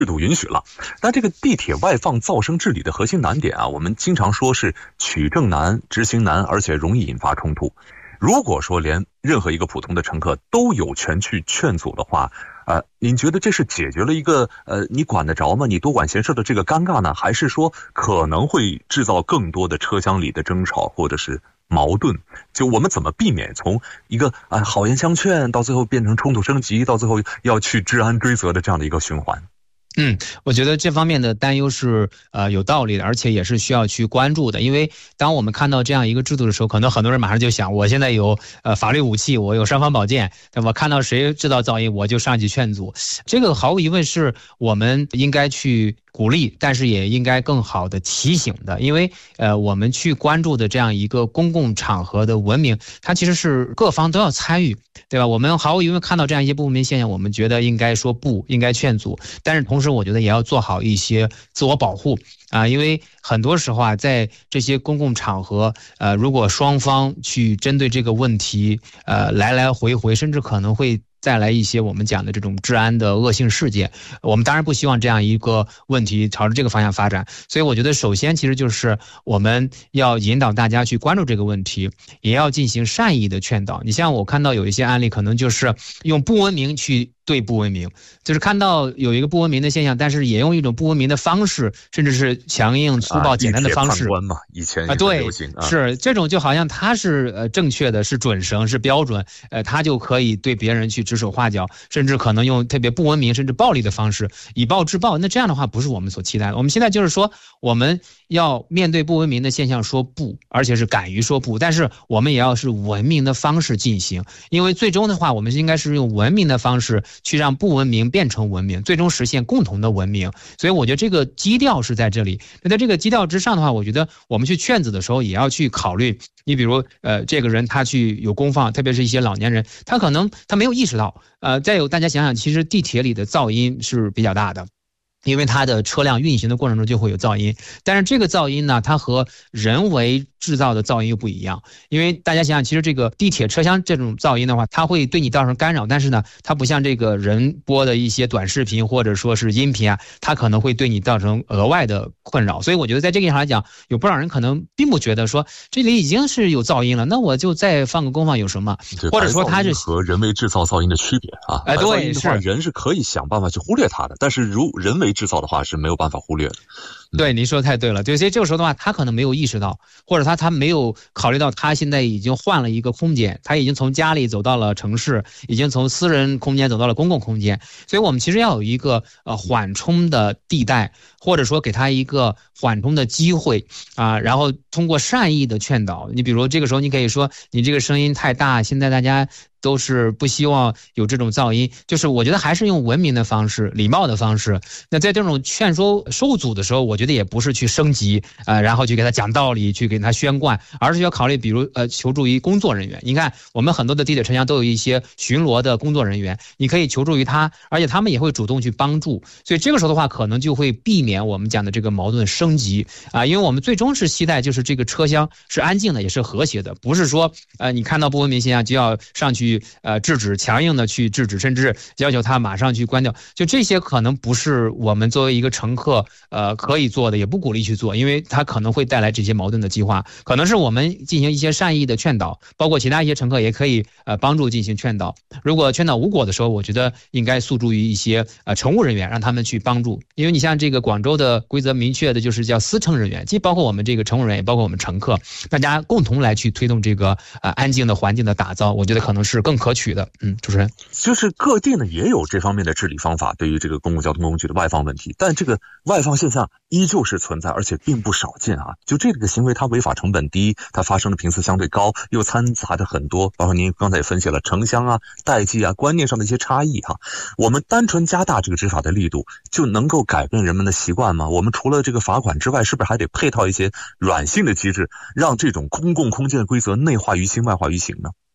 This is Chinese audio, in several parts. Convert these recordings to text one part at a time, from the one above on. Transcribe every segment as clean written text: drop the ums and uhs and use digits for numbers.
制度允许了。但这个地铁外放噪声治理的核心难点啊，我们经常说是取证难、执行难，而且容易引发冲突。如果说连任何一个普通的乘客都有权去劝阻的话，您觉得这是解决了一个你管得着吗？你多管闲事的这个尴尬呢，还是说可能会制造更多的车厢里的争吵或者是矛盾？就我们怎么避免从一个好言相劝到最后变成冲突升级，到最后要去治安追责的这样的一个循环？ 我觉得这方面的担忧是有道理的，而且也是需要去关注的。因为当我们看到这样一个制度的时候，可能很多人马上就想，我现在有法律武器，我有尚方宝剑，对吧？看到谁制造噪音，我就上去劝阻。这个毫无疑问是我们应该去鼓励，但是也应该更好的提醒的。因为我们去关注的这样一个公共场合的文明，它其实是各方都要参与，对吧？我们毫无疑问看到这样一些不文明现象，我们觉得应该说不，应该劝阻，但是同时我觉得也要做好一些自我保护因为很多时候在这些公共场合如果双方去针对这个问题来来回回，甚至可能会带来一些我们讲的这种治安的恶性事件，我们当然不希望这样一个问题朝着这个方向发展。所以我觉得首先其实就是我们要引导大家去关注这个问题，也要进行善意的劝导。你像我看到有一些案例可能就是用不文明去对不文明，就是看到有一个不文明的现象，但是也用一种不文明的方式，甚至是强硬粗暴简单的方式嘛，以前对，是这种就好像他是正确的，是准绳，是标准，他就可以对别人去指手画脚，甚至可能用特别不文明甚至暴力的方式以暴制暴。那这样的话不是我们所期待的。我们现在就是说我们要面对不文明的现象说不，而且是敢于说不，但是我们也要是文明的方式进行，因为最终的话我们应该是用文明的方式去让不文明变成文明，最终实现共同的文明。所以我觉得这个基调是在这里。那在这个基调之上的话，我觉得我们去劝阻的时候也要去考虑，你比如这个人他去有公放，特别是一些老年人，他可能他没有意识到再有大家想想，其实地铁里的噪音是比较大的，因为它的车辆运行的过程中就会有噪音，但是这个噪音呢，它和人为制造的噪音又不一样。因为大家想想，其实这个地铁车厢这种噪音的话，它会对你造成干扰，但是呢，它不像这个人播的一些短视频或者说是音频它可能会对你造成额外的困扰。所以我觉得在这个意义上来讲，有不少人可能并不觉得说这里已经是有噪音了，那我就再放个公放有什么？或者说它是和人为制造噪音的区别对，是人是可以想办法去忽略它的，但是如人为制造的话是没有办法忽略的。 对，您说的太对了。对，所以这个时候的话，他可能没有意识到，或者他没有考虑到，他现在已经换了一个空间，他已经从家里走到了城市，已经从私人空间走到了公共空间。所以我们其实要有一个缓冲的地带，或者说给他一个缓冲的机会然后通过善意的劝导。你比如这个时候你可以说你这个声音太大，现在大家都是不希望有这种噪音，就是我觉得还是用文明的方式、礼貌的方式。那在这种劝说受阻的时候，我觉得也不是去升级然后去给他讲道理，去给他宣贯，而是要考虑比如求助于工作人员。你看我们很多的地铁车厢都有一些巡逻的工作人员，你可以求助于他，而且他们也会主动去帮助。所以这个时候的话，可能就会避免我们讲的这个矛盾升级因为我们最终是期待就是这个车厢是安静的，也是和谐的，不是说你看到不文明现象就要上去制止，强硬的去制止，甚至要求他马上去关掉。就这些可能不是我们作为一个乘客可以做的，也不鼓励去做，因为它可能会带来这些矛盾的激化。可能是我们进行一些善意的劝导，包括其他一些乘客也可以帮助进行劝导。如果劝导无果的时候，我觉得应该诉诸于一些乘务人员，让他们去帮助。因为你像这个广州的规则明确的就是叫司乘人员，既包括我们这个乘务人员，也包括我们乘客，大家共同来去推动这个安静的环境的打造，我觉得可能是更可取的。主持人， 就是各地呢也有这方面的治理方法，对于这个公共交通工具的外放问题，但这个外放现象依旧是存在，而且并不少见就这个行为，它违法成本低，它发生的频次相对高，又掺杂着很多，包括您刚才也分析了城乡代际观念上的一些差异我们单纯加大这个执法的力度，就能够改变人们的习惯吗？我们除了这个罚款之外，是不是还得配套一些软性的机制，让这种公共空间的规则内化于心，外化于行呢？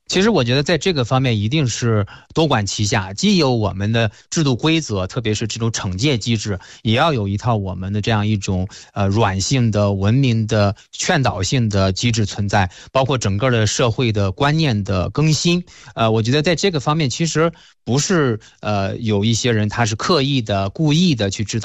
其实我觉得在这个方面一定是多管齐下，既有我们的制度规则，特别是这种惩戒机制，也要有一套我们的这样一种软性的、文明的、劝导性的机制存在，包括整个的社会的观念的更新。我觉得在这个方面，其实不是有一些人他是刻意的、故意的去制造